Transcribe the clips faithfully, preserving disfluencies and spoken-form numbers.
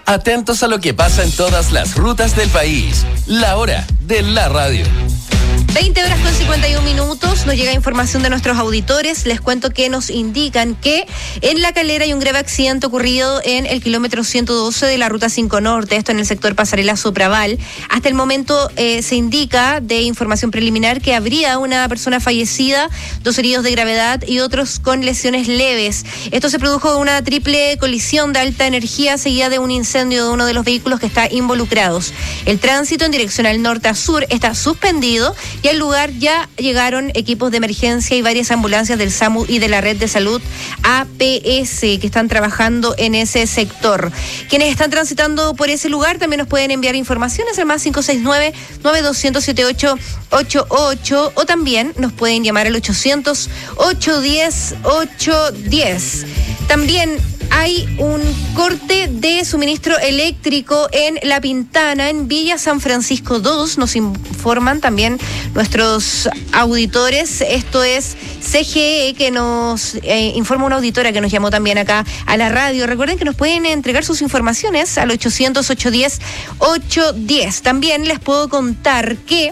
Atentos a lo que pasa en todas las rutas del país. La hora de la radio. veinte horas con cincuenta y un minutos, nos llega información de nuestros auditores. Les cuento que nos indican que en La Calera hay un grave accidente ocurrido en el kilómetro ciento doce de la ruta cinco Norte, esto en el sector Pasarela Sopraval. Hasta el momento eh, se indica de información preliminar que habría una persona fallecida, dos heridos de gravedad y otros con lesiones leves. Esto se produjo de una triple colisión de alta energía seguida de un incendio de uno de los vehículos que está involucrados. El tránsito en dirección al norte a sur está suspendido y al lugar ya llegaron equipos de emergencia y varias ambulancias del SAMU y de la Red de Salud A P S que están trabajando en ese sector. Quienes están transitando por ese lugar también nos pueden enviar informaciones al más cinco seis nueve, nueve dos cero cero, siete ocho ocho ocho o también nos pueden llamar al ochocientos, ochocientos diez, ochocientos diez. También hay un corte de suministro eléctrico en La Pintana, en Villa San Francisco dos, nos informan también nuestros auditores. Esto es C G E, que nos eh, informa una auditora que nos llamó también acá a la radio. Recuerden que nos pueden entregar sus informaciones al ochocientos, ochocientos diez, ochocientos diez. También les puedo contar que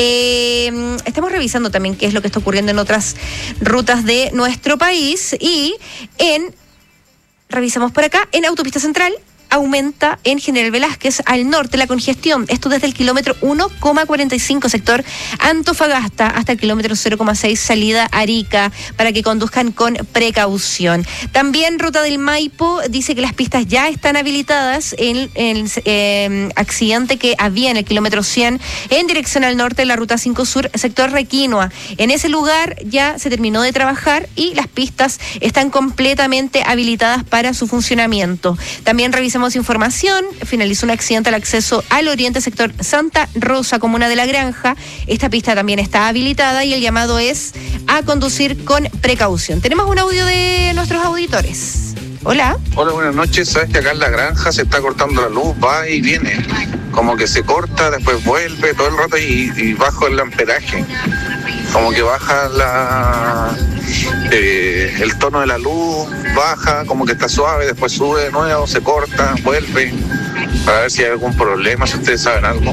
Eh, estamos revisando también qué es lo que está ocurriendo en otras rutas de nuestro país y en, revisamos por acá, en Autopista Central aumenta en General Velázquez al norte la congestión, esto desde el kilómetro uno coma cuarenta y cinco sector Antofagasta hasta el kilómetro cero coma seis salida Arica, para que conduzcan con precaución. También Ruta del Maipo dice que las pistas ya están habilitadas en el eh, accidente que había en el kilómetro cien en dirección al norte de la Ruta cinco Sur sector Requinoa. En ese lugar ya se terminó de trabajar y las pistas están completamente habilitadas para su funcionamiento. También revisamos información, finalizó un accidente al acceso al oriente sector Santa Rosa, comuna de La Granja. Esta pista también está habilitada y el llamado es a conducir con precaución. Tenemos un audio de nuestros auditores. Hola. Hola, buenas noches. Sabes que acá en La Granja se está cortando la luz, va y viene. Como que se corta, después vuelve todo el rato y, y bajo el amperaje. Como que baja la eh, el tono de la luz, baja, como que está suave, después sube de nuevo, se corta, vuelve, para ver si hay algún problema, si ustedes saben algo.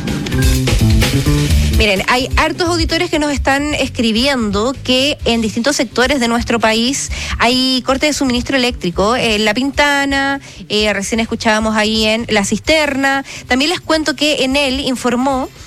Miren, hay hartos auditores que nos están escribiendo que en distintos sectores de nuestro país hay corte de suministro eléctrico. En La Pintana, eh, recién escuchábamos ahí en La Cisterna. También les cuento que Enel informó